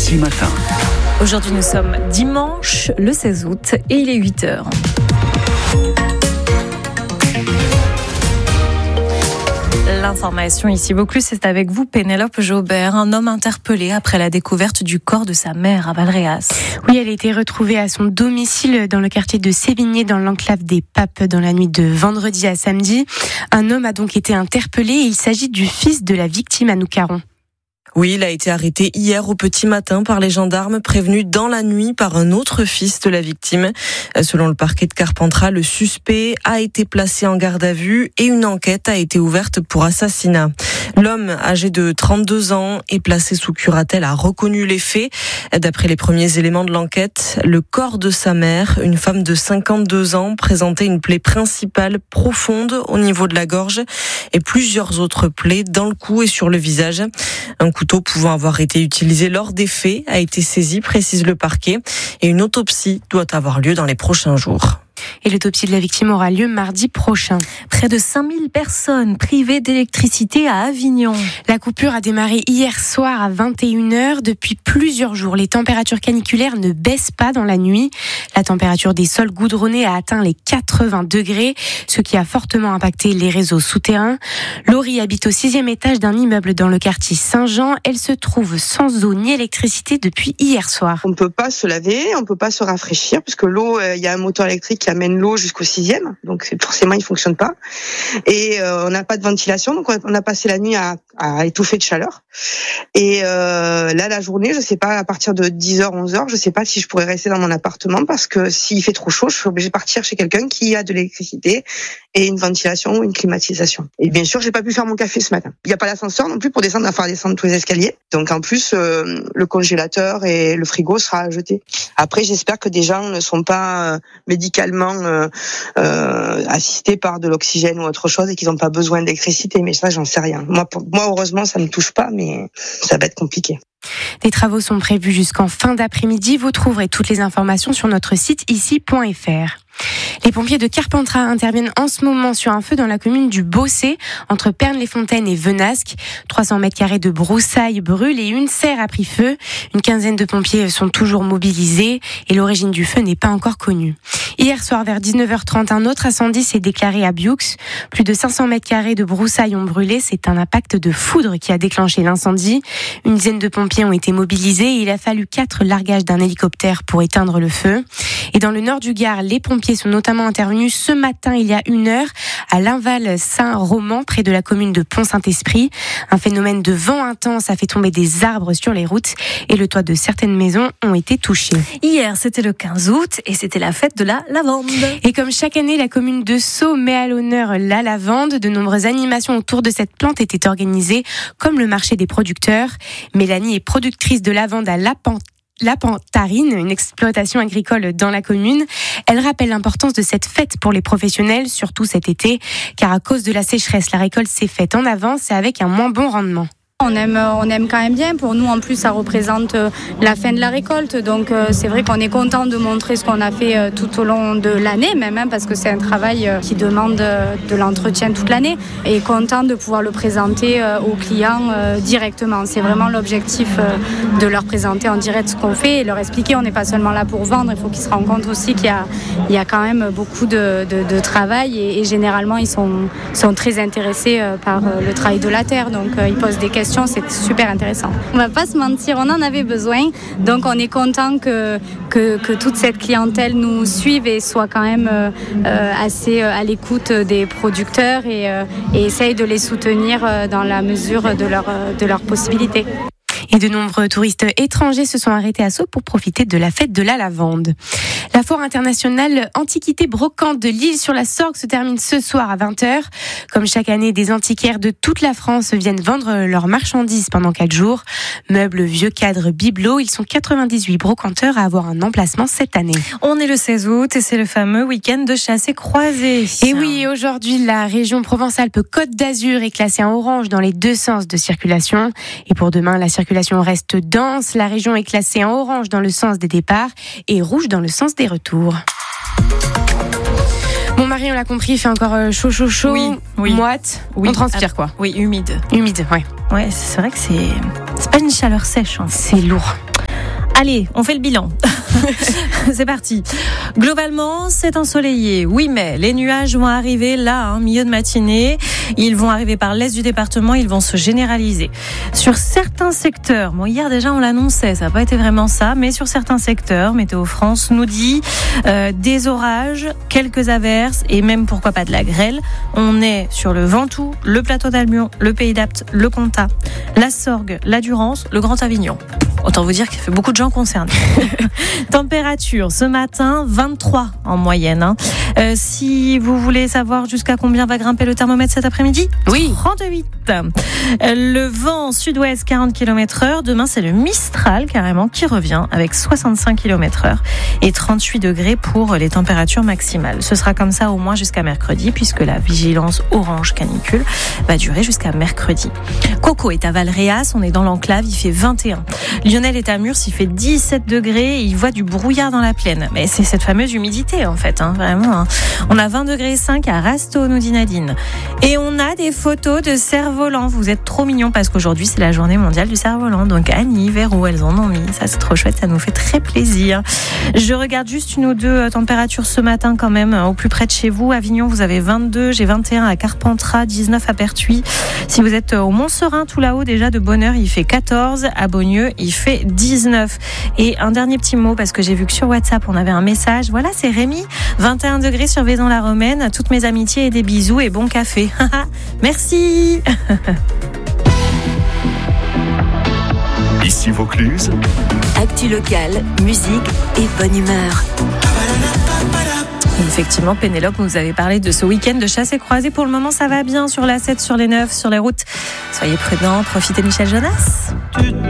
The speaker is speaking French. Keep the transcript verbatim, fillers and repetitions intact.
Petit matin. Aujourd'hui, nous sommes dimanche, le seize août, et il est huit heures. L'information ici beaucoup, c'est avec vous, Pénélope Jaubert, un homme interpellé après la découverte du corps de sa mère à Valréas. Oui, elle a été retrouvée à son domicile dans le quartier de Sévigné, dans l'enclave des Papes, dans la nuit de vendredi à samedi. Un homme a donc été interpellé et il s'agit du fils de la victime, Anouk Caron. Oui, il a été arrêté hier au petit matin par les gendarmes, prévenus dans la nuit par un autre fils de la victime. Selon le parquet de Carpentras, le suspect a été placé en garde à vue et une enquête a été ouverte pour assassinat. L'homme, âgé de trente-deux ans, est placé sous curatelle, a reconnu les faits. D'après les premiers éléments de l'enquête, le corps de sa mère, une femme de cinquante-deux ans, présentait une plaie principale profonde au niveau de la gorge et plusieurs autres plaies dans le cou et sur le visage. Un couteau pouvant avoir été utilisé lors des faits a été saisi, précise le parquet, et une autopsie doit avoir lieu dans les prochains jours. Et l'autopsie de la victime aura lieu mardi prochain. Près de cinq mille personnes privées d'électricité à Avignon. La coupure a démarré hier soir à vingt et une heures. Depuis plusieurs jours, les températures caniculaires ne baissent pas dans la nuit. La température des sols goudronnés a atteint les quatre-vingts degrés, ce qui a fortement impacté les réseaux souterrains. Laurie habite au sixième étage d'un immeuble dans le quartier Saint-Jean. Elle se trouve sans eau ni électricité depuis hier soir. On ne peut pas se laver, on ne peut pas se rafraîchir, puisque l'eau, il y a un moteur électrique qui amène l'eau jusqu'au sixième, donc forcément il fonctionne pas. Et euh, on n'a pas de ventilation, donc on a passé la nuit à, à étouffer de chaleur. Et euh, là, la journée, je sais pas, à partir de dix heures, onze heures, je sais pas si je pourrais rester dans mon appartement, parce que s'il fait trop chaud, je suis obligée de partir chez quelqu'un qui a de l'électricité et une ventilation ou une climatisation. Et bien sûr, j'ai pas pu faire mon café ce matin. Il n'y a pas d'ascenseur non plus pour descendre, à faire descendre tous les escaliers. Donc en plus, euh, le congélateur et le frigo sera à jeter. Après, j'espère que des gens ne sont pas euh, médicalement euh, euh, assistés par de l'oxygène ou autre chose et qu'ils n'ont pas besoin d'électricité. Mais ça, j'en sais rien. Moi, pour, moi, heureusement, ça ne touche pas, mais ça va être compliqué. Des travaux sont prévus jusqu'en fin d'après-midi. Vous trouverez toutes les informations sur notre site ici point f r. Les pompiers de Carpentras interviennent en ce moment sur un feu dans la commune du Bossé, entre Pernes-les-Fontaines et Venasque. trois cents mètres carrés de broussailles brûlent et une serre a pris feu. Une quinzaine de pompiers sont toujours mobilisés et l'origine du feu n'est pas encore connue. Hier soir, vers dix-neuf heures trente, un autre incendie s'est déclaré à Bioux. Plus de cinq cents mètres carrés de broussailles ont brûlé. C'est un impact de foudre qui a déclenché l'incendie. Une dizaine de pompiers ont été mobilisés et il a fallu quatre largages d'un hélicoptère pour éteindre le feu. Et dans le nord du Gard, les pompiers sont notamment intervenus ce matin, il y a une heure, à Linval-Saint-Roman, près de la commune de Pont-Saint-Esprit. Un phénomène de vent intense a fait tomber des arbres sur les routes et le toit de certaines maisons ont été touchés. Hier, c'était le quinze août et c'était la fête de la lavande. Et comme chaque année, la commune de Sceaux met à l'honneur la lavande. De nombreuses animations autour de cette plante étaient organisées, comme le marché des producteurs. Mélanie est productrice de lavande à La Pente. La Pantarine, une exploitation agricole dans la commune. Elle rappelle l'importance de cette fête pour les professionnels, surtout cet été, car à cause de la sécheresse, la récolte s'est faite en avance et avec un moins bon rendement. On aime, on aime quand même bien. Pour nous, en plus, ça représente la fin de la récolte. Donc, c'est vrai qu'on est content de montrer ce qu'on a fait tout au long de l'année, même, hein, parce que c'est un travail qui demande de l'entretien toute l'année. Et content de pouvoir le présenter aux clients directement. C'est vraiment l'objectif de leur présenter en direct ce qu'on fait et leur expliquer. On n'est pas seulement là pour vendre. Il faut qu'ils se rendent compte aussi qu'il y a, il y a quand même beaucoup de, de, de travail et, et généralement, ils sont, sont très intéressés par le travail de la terre. Donc, ils posent des questions. C'est super intéressant. On va pas se mentir, on en avait besoin, donc on est content que, que, que toute cette clientèle nous suive et soit quand même euh, assez à l'écoute des producteurs et, euh, et essaye de les soutenir dans la mesure de leurs de leurs possibilités. Et de nombreux touristes étrangers se sont arrêtés à Sceaux pour profiter de la fête de la lavande. La foire internationale Antiquités Brocantes de L'Isle-sur-la-Sorgue se termine ce soir à vingt heures. Comme chaque année, des antiquaires de toute la France viennent vendre leurs marchandises pendant quatre jours. Meubles, vieux cadres, bibelots, ils sont quatre-vingt-dix-huit brocanteurs à avoir un emplacement cette année. On est le seize août et c'est le fameux week-end de chasse et croisée. Et oui, aujourd'hui, la région Provence-Alpes-Côte d'Azur est classée en orange dans les deux sens de circulation. Et pour demain, la circulation reste dense. La région est classée en orange dans le sens des départs et rouge dans le sens des retours. Bon, Marie, on l'a compris, il fait encore chaud, chaud, chaud. Oui, oui. Moite. Oui. On transpire, quoi. Oui, humide. Humide, ouais. Ouais, c'est vrai que c'est, c'est pas une chaleur sèche. Hein. C'est lourd. Allez, on fait le bilan. C'est parti. Globalement, c'est ensoleillé. Oui, mais les nuages vont arriver là, hein, milieu de matinée. Ils vont arriver par l'est du département. Ils vont se généraliser. Sur certains secteurs, bon, hier déjà on l'annonçait, ça n'a pas été vraiment ça, mais sur certains secteurs, Météo France nous dit euh, des orages, quelques averses et même pourquoi pas de la grêle. On est sur le Ventoux, le plateau d'Albion, le Pays d'Apt, le Comtat, la Sorgue, la Durance, le Grand Avignon. Autant vous dire qu'il fait beaucoup de gens concernés. Température ce matin, vingt-trois en moyenne. Hein. Euh, si vous voulez savoir jusqu'à combien va grimper le thermomètre cet après-midi, oui, trente-huit. Euh, le vent sud-ouest, quarante kilomètres heure. Demain, c'est le Mistral carrément qui revient avec soixante-cinq kilomètres heure et trente-huit degrés pour les températures maximales. Ce sera comme ça au moins jusqu'à mercredi puisque la vigilance orange canicule va durer jusqu'à mercredi. Coco est à Valréas, on est dans l'enclave, il fait vingt et un. Lionel est à Murs, il fait dix-sept degrés et il voit du brouillard dans la plaine. Mais c'est cette fameuse humidité en fait, hein, vraiment. Hein. On a vingt degrés cinq à Rasto, nous dit Nadine. Et on a des photos de cerfs-volants. Vous êtes trop mignons parce qu'aujourd'hui c'est la journée mondiale du cerf-volant. Donc Annie, Véro, elles en ont mis. Ça c'est trop chouette, ça nous fait très plaisir. Je regarde juste une ou deux températures ce matin quand même au plus près de chez vous. Avignon, vous avez vingt-deux, j'ai vingt et un à Carpentras, dix-neuf à Pertuis. Si vous êtes au Montserein tout là-haut, déjà de bonne heure, il fait quatorze. À Beaugneux, il fait dix-neuf. Et un dernier petit mot parce que j'ai vu que sur WhatsApp on avait un message. Voilà, c'est Rémi, vingt et un degrés sur Vaison-la-Romaine. Toutes mes amitiés et des bisous et bon café. Merci. Ici Vaucluse. Actu locale, musique et bonne humeur. Effectivement, Pénélope nous avait parlé de ce week-end de chasse et croisée. Pour le moment, ça va bien sur l'A sept, sur les neuf, sur les routes. Soyez prudents, profitez de Michel Jonas.